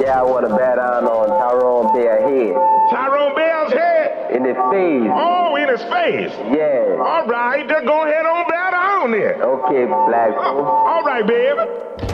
Yeah, I want to bet on Tyrone Bell head. Tyrone Bell's head? In his face. Oh, in his face? Yeah. All right, just go ahead on bet on it. Okay, Black. All right, baby.